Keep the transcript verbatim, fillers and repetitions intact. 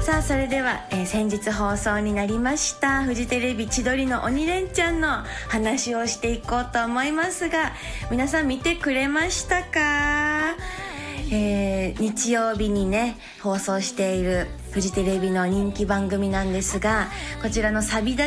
さあそれでは、えー、先日放送になりましたフジテレビ千鳥の鬼レンチャンの話をしていこうと思いますが、皆さん見てくれましたか？えー、日曜日にね放送しているフジテレビの人気番組なんですが、こちらのサビだ